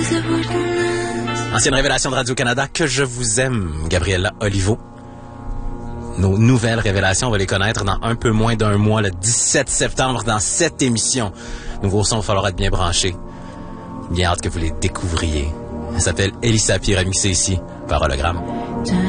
Ancienne révélation de Radio-Canada, Que je vous aime, Gabriella Olivo. Nos nouvelles révélations, on va les connaître dans un peu moins d'un mois, le 17 septembre, dans cette émission. Nouveau son, il va falloir être bien branché. Bien hâte que vous les découvriez. Elle s'appelle Elisa Pierre, remixée ici par Hologramme.